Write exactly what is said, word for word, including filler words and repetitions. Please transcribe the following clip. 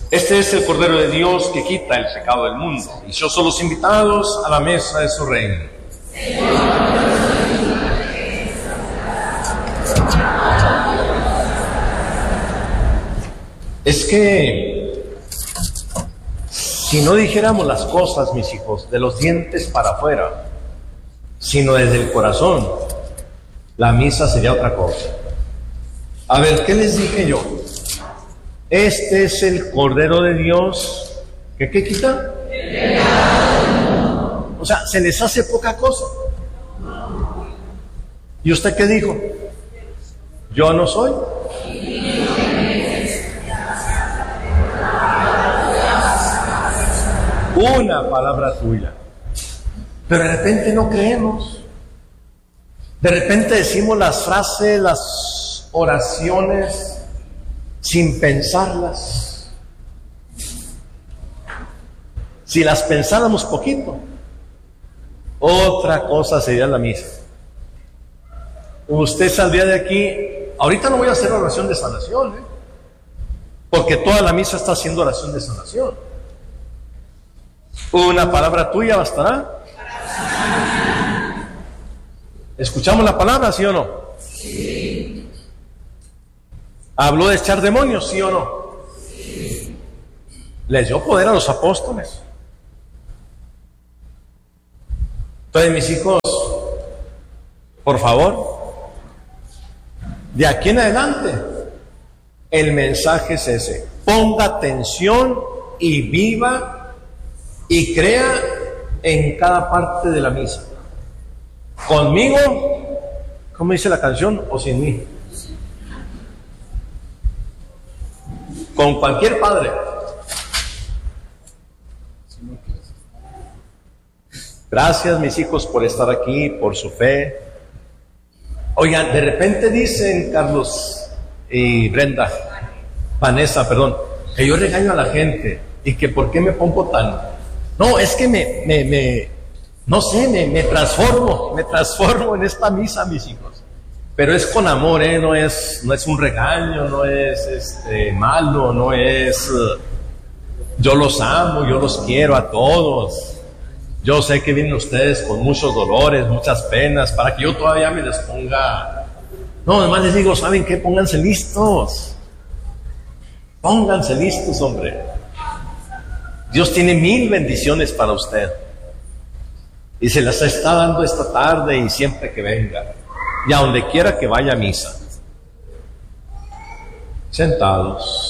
Este es el Cordero de Dios que quita el pecado del mundo. Y yo soy los invitados a la mesa de su reino. Es que si no dijéramos las cosas, mis hijos, de los dientes para afuera, sino desde el corazón, la misa sería otra cosa. A ver, ¿qué les dije yo? Este es el Cordero de Dios que ¿qué quita? O sea, ¿se les hace poca cosa? ¿Y usted qué dijo? Yo no soy. Una palabra tuya. Pero de repente no creemos. De repente decimos las frases, las oraciones, sin pensarlas. Si las pensáramos poquito, otra cosa sería la misa. Usted saldría de aquí. Ahorita no voy a hacer oración de sanación, ¿eh? Porque toda la misa está haciendo oración de sanación. Una palabra tuya bastará. ¿Escuchamos la palabra, sí o no? Sí. ¿Habló de echar demonios, sí o no? Sí. ¿Les dio poder a los apóstoles? Entonces, mis hijos, por favor, de aquí en adelante, el mensaje es ese. Ponga atención y viva y crea en cada parte de la misa. Conmigo, ¿cómo dice la canción? O sin mí. Con cualquier padre. Gracias, mis hijos, por estar aquí, por su fe. Oigan, de repente dicen Carlos y Brenda, Vanessa, perdón, que yo regaño a la gente y que por qué me pongo tan... No, es que me, me, me no sé, me, me transformo, me transformo en esta misa, mis hijos. Pero es con amor, ¿eh? No es, no es un regaño, no es este, malo, no es... Uh, yo los amo, yo los quiero a todos. Yo sé que vienen ustedes con muchos dolores, muchas penas, para que yo todavía me les ponga... No, además les digo, ¿saben qué? Pónganse listos. Pónganse listos, hombre. Dios tiene mil bendiciones para usted. Y se las está dando esta tarde y siempre que venga. Y a donde quiera que vaya a misa. Sentados.